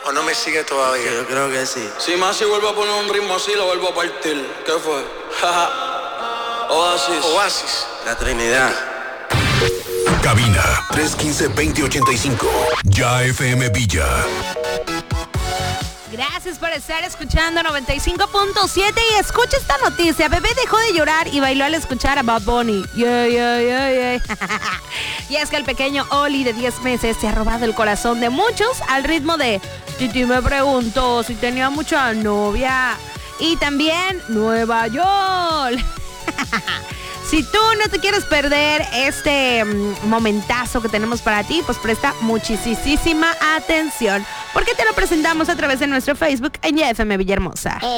¿O no me sigue todavía? Yo creo que sí. Si Masi vuelve a poner un ritmo así, lo vuelvo a partir. ¿Qué fue? Oasis. Oasis. La Trinidad. Cabina 315-2085. Ya FM Villa. Gracias por estar escuchando 95.7 y escucha esta noticia. Bebé dejó de llorar y bailó al escuchar a Bad Bunny. Yeah, yeah, yeah, yeah. Y es que el pequeño Oli de 10 meses se ha robado el corazón de muchos al ritmo de Titi me preguntó si tenía mucha novia. Y también Nueva York. Si tú no te quieres perder este momentazo que tenemos para ti, pues presta muchísima atención, porque te lo presentamos a través de nuestro Facebook en YFM Villahermosa.